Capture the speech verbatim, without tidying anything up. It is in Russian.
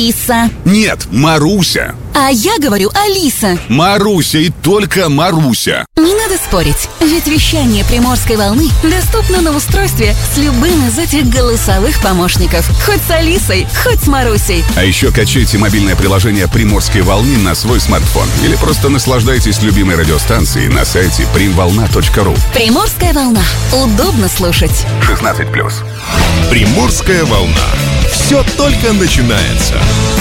Алиса. Нет, Маруся. А я говорю Алиса. Маруся и только Маруся. Не надо спорить, ведь вещание Приморской волны доступно на устройстве с любым из этих голосовых помощников. Хоть с Алисой, хоть с Марусей. А еще качайте мобильное приложение Приморской волны на свой смартфон. Или просто наслаждайтесь любимой радиостанцией на сайте примволна точка ру. Приморская волна. Удобно слушать. шестнадцать плюс. Приморская волна. Все только начинается.